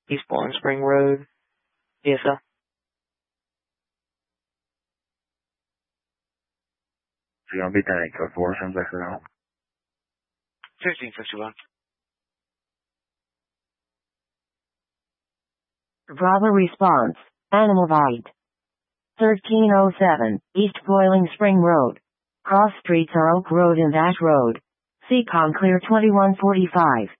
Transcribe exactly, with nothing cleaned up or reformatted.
East Boiling Spring Road, D S L. So you'll be down at code four, sounds like that. fifteen fifty-one. Bravo response. Animal bite. thirteen oh seven, East Boiling Spring Road. Cross streets are Oak Road and Ash Road. Seacon clear twenty-one forty-five.